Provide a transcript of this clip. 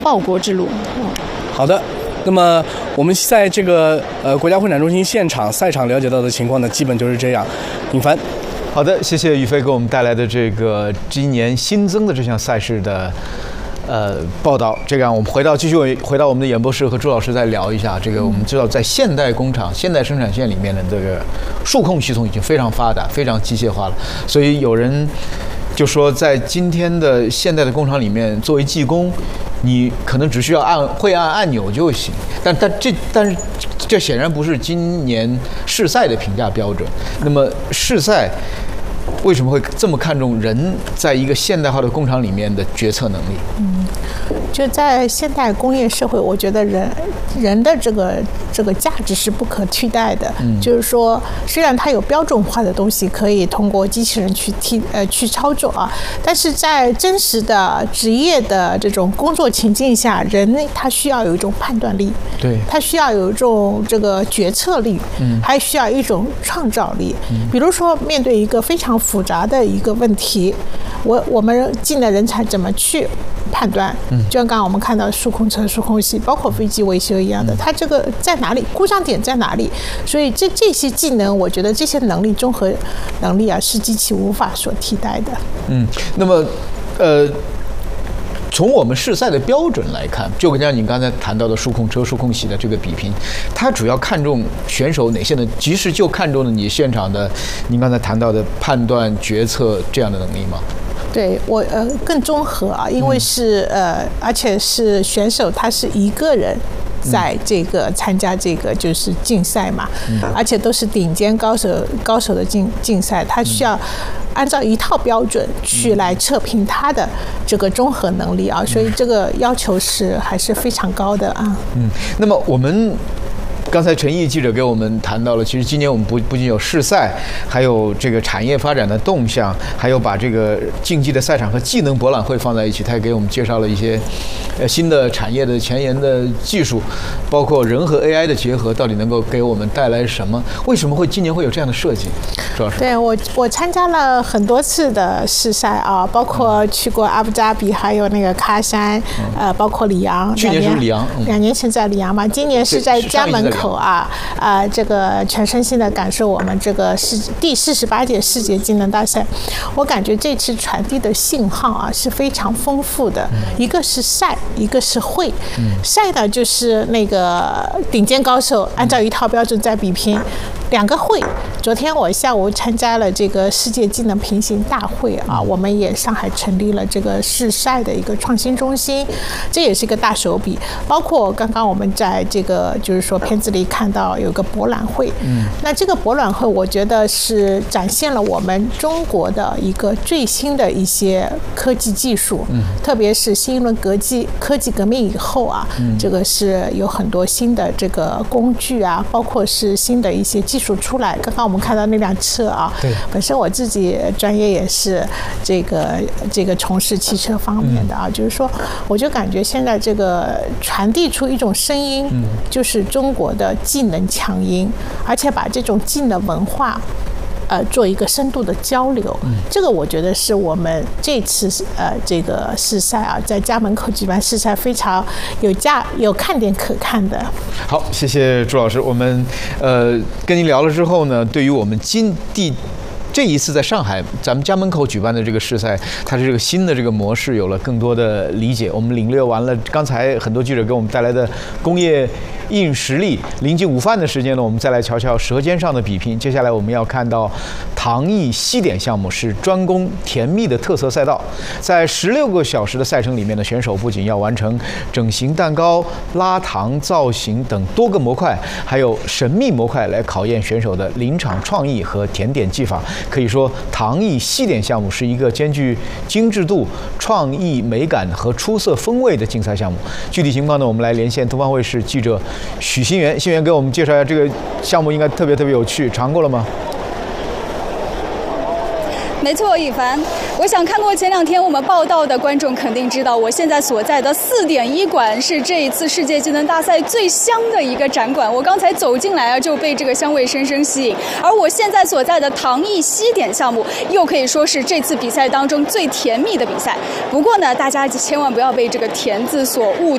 报国之路。 好的。那么我们在这个国家会展中心现场赛场了解到的情况呢，基本就是这样。尹凡， 好的，谢谢宇飞给我们带来的这个今年新增的这项赛事的报道。这个我们继续回到我们的演播室，和朱老师再聊一下。这个我们知道，在现代工厂、现代生产线里面的这个数控系统已经非常发达、非常机械化了，所以有人就说，在今天的现代的工厂里面，作为技工，你可能只需要会按按钮就行，但是这显然不是今年世赛的评价标准。那么世赛为什么会这么看重人在一个现代化的工厂里面的决策能力？ 就在现代工业社会，我觉得人的这个价值是不可替代的。就是说，虽然它有标准化的东西可以通过机器人去操作啊，但是在真实的职业的这种工作情境下，人他需要有一种判断力， 对， 他需要有一种这个决策力，还需要一种创造力。比如说，面对一个非常复杂的一个问题，我们进的人才怎么去判断？就像刚刚我们看到数控车、数控系，包括飞机维修一样的，它这个在哪里，故障点在哪里？所以这些技能，我觉得这些能力、综合能力啊，是机器无法所替代的。 那么从我们世赛的标准来看，就像你刚才谈到的数控车、数控系的这个比拼，它主要看重选手哪些呢？其实就看重了你现场的，您刚才谈到的判断、决策这样的能力吗？ 对，我更综合啊，因为是而且是选手他是一个人在这个参加这个就是竞赛嘛，而且都是顶尖高手的竞赛，他需要按照一套标准去来测评他的这个综合能力啊，所以这个要求还是非常高的啊。 那么我们刚才陈毅记者给我们谈到了，其实今年我们不仅有世赛，还有这个产业发展的动向，还有把这个竞技的赛场和技能博览会放在一起。他也给我们介绍了一些新的产业的前沿的技术，包括人和 AI 的结合，到底能够给我们带来什么？为什么今年会有这样的设计？主要是对我参加了很多次的世赛啊，包括去过阿布扎比，还有那个喀山，包括里昂。 去年是里昂 ，2年前在里昂嘛，今年是在家门口啊。这个全身心的感受我们这个第48届世界技能大赛，我感觉这次传递的信号啊是非常丰富的。一个是赛，一个是会。赛呢就是那个顶尖高手按照一套标准在比拼。2个会，昨天我下午参加了这个世界技能平行大会啊，我们也上海成立了这个世赛的一个创新中心，这也是一个大手笔。包括刚刚我们在这个就是说片子里看到有个博览会，那这个博览会我觉得是展现了我们中国的一个最新的一些科技技术，特别是新一轮科技革命以后啊，这个是有很多新的这个工具啊，包括是新的一些技术出来。刚刚我们看到那辆车啊，本身我自己专业也是这个从事汽车方面的啊，就是说我就感觉现在这个传递出一种声音，就是中国的技能强音，而且把这种技能文化做一个深度的交流，这个我觉得是我们这次这个世赛啊，在家门口举办世赛非常有看点可看的。 好，谢谢朱老师。我们跟您聊了之后呢，对于我们这一次在上海咱们家门口举办的这个世赛，它的这个新的这个模式有了更多的理解。我们领略完了刚才很多记者给我们带来的工业硬实力，临近午饭的时间呢，我们再来瞧瞧舌尖上的比拼。接下来我们要看到糖艺西点项目，是专攻甜蜜的特色赛道。在16个小时的赛程里面呢，选手不仅要完成整形蛋糕、拉糖造型等多个模块，还有神秘模块来考验选手的临场创意和甜点技法。可以说，糖艺西点项目是一个兼具精致度、创意美感和出色风味的竞赛项目。具体情况呢，我们来连线东方卫视记者许新元。新元给我们介绍一下这个项目，应该特别有趣，尝过了吗？ 没错，以凡，我想看过前2天我们报道的观众肯定知道，我现在所在的4.1馆是这一次世界技能大赛最香的一个展馆。我刚才走进来就被这个香味深深吸引。而我现在所在的糖艺西点项目，又可以说是这次比赛当中最甜蜜的比赛。不过呢，大家千万不要被这个甜字所误